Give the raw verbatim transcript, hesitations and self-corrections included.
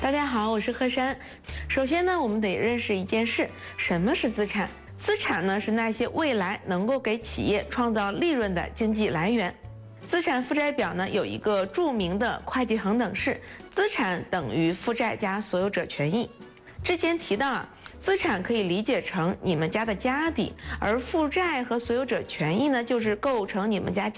大家好，我是贺珊。首先呢，我们得认识一件事，什么是资产？资产呢是那些未来能够给企业创造利润的经济来源。资产负债表呢有一个著名的会计恒等式，资产等于负债加所有者权益。之前提到啊，资产可以理解成你们家的家底，而负债和所有者权益呢就是构成你们家家